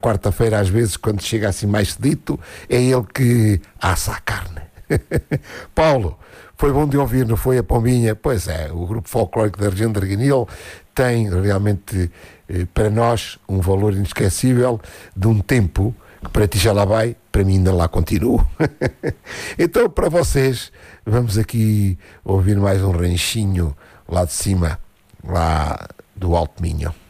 quarta-feira, às vezes, quando chega assim mais cedito, é ele que assa a carne. Paulo, foi bom de ouvir, não foi a Pombinha? Pois é, o grupo folclórico da região de Arganil tem realmente para nós um valor inesquecível de um tempo que para ti já lá vai, para mim ainda lá continua. Então, para vocês, vamos aqui ouvir mais um ranchinho lá de cima, lá do Alto Minho.